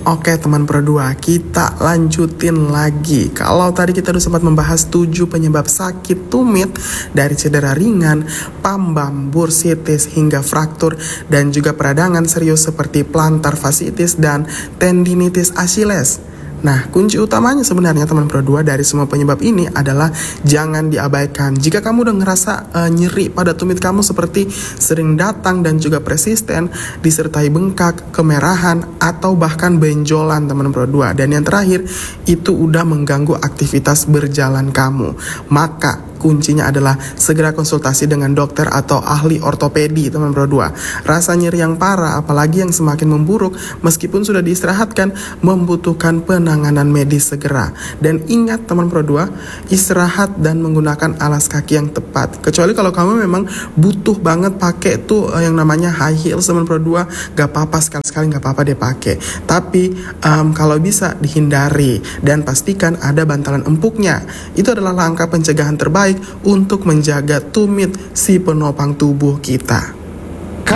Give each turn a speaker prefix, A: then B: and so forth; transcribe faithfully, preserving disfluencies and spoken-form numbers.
A: Oke teman Pro dua, kita lanjutin lagi. Kalau tadi kita udah sempat membahas tujuh penyebab sakit tumit dari cedera ringan, pambam, bursitis hingga fraktur dan juga peradangan serius seperti plantar fasciitis dan tendinitis Achilles. Nah, kunci utamanya sebenarnya teman Pro dua dari semua penyebab ini adalah jangan diabaikan. Jika kamu udah ngerasa uh, nyeri pada tumit kamu seperti sering datang dan juga persisten, disertai bengkak, kemerahan, atau bahkan benjolan teman Pro dua. Dan yang terakhir, itu udah mengganggu aktivitas berjalan kamu. Maka kuncinya adalah segera konsultasi dengan dokter atau ahli ortopedi teman Pro dua. Rasa nyeri yang parah apalagi yang semakin memburuk meskipun sudah diistirahatkan membutuhkan penanganan medis segera. Dan ingat teman Pro dua, istirahat dan menggunakan alas kaki yang tepat. Kecuali kalau kamu memang butuh banget pakai tuh yang namanya high heels teman Pro dua, gak apa-apa, sekali-sekali gak apa-apa deh pakai. Tapi um, kalau bisa dihindari dan pastikan ada bantalan empuknya. Itu adalah langkah pencegahan terbaik untuk menjaga tumit si penopang tubuh kita.